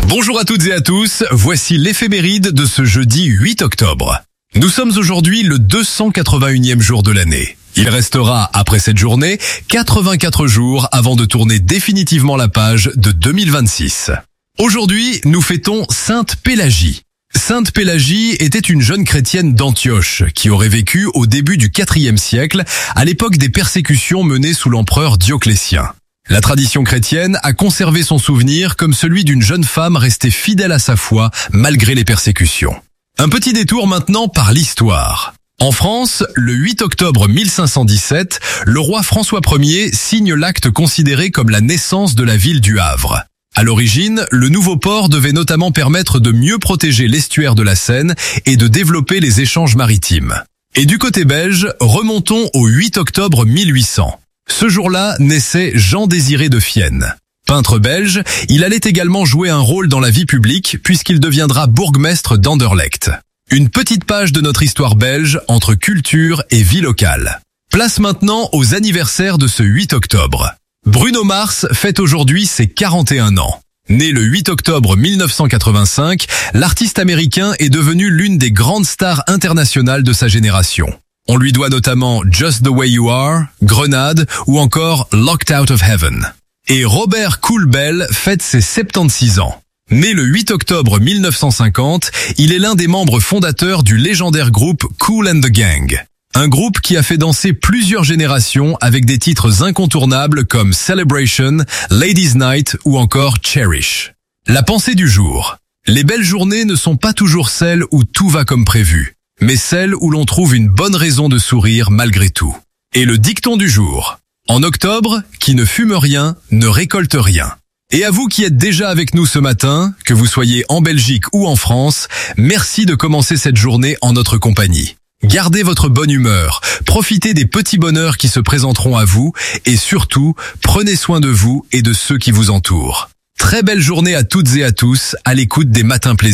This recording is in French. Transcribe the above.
Bonjour à toutes et à tous, voici l'éphéméride de ce jeudi 8 octobre. Nous sommes aujourd'hui le 281e jour de l'année. Il restera, après cette journée, 84 jours avant de tourner définitivement la page de 2026. Aujourd'hui, nous fêtons Sainte Pélagie. Sainte Pélagie était une jeune chrétienne d'Antioche qui aurait vécu au début du IVe siècle, à l'époque des persécutions menées sous l'empereur Dioclétien. La tradition chrétienne a conservé son souvenir comme celui d'une jeune femme restée fidèle à sa foi malgré les persécutions. Un petit détour maintenant par l'histoire. En France, le 8 octobre 1517, le roi François Ier signe l'acte considéré comme la naissance de la ville du Havre. À l'origine, le nouveau port devait notamment permettre de mieux protéger l'estuaire de la Seine et de développer les échanges maritimes. Et du côté belge, remontons au 8 octobre 1800. Ce jour-là naissait Jean-Désiré de Fienne. Peintre belge, il allait également jouer un rôle dans la vie publique puisqu'il deviendra bourgmestre d'Anderlecht. Une petite page de notre histoire belge entre culture et vie locale. Place maintenant aux anniversaires de ce 8 octobre. Bruno Mars fête aujourd'hui ses 41 ans. Né le 8 octobre 1985, l'artiste américain est devenu l'une des grandes stars internationales de sa génération. On lui doit notamment Just the Way You Are, Grenade ou encore Locked Out of Heaven. Et Robert Cool Bell fête ses 76 ans. Né le 8 octobre 1950, il est l'un des membres fondateurs du légendaire groupe Kool and the Gang. Un groupe qui a fait danser plusieurs générations avec des titres incontournables comme Celebration, Ladies Night ou encore Cherish. La pensée du jour. Les belles journées ne sont pas toujours celles où tout va comme prévu, mais celles où l'on trouve une bonne raison de sourire malgré tout. Et le dicton du jour. En octobre, qui ne fume rien, ne récolte rien. Et à vous qui êtes déjà avec nous ce matin, que vous soyez en Belgique ou en France, merci de commencer cette journée en notre compagnie. Gardez votre bonne humeur, profitez des petits bonheurs qui se présenteront à vous et surtout, prenez soin de vous et de ceux qui vous entourent. Très belle journée à toutes et à tous à l'écoute des Matins Plaisirs.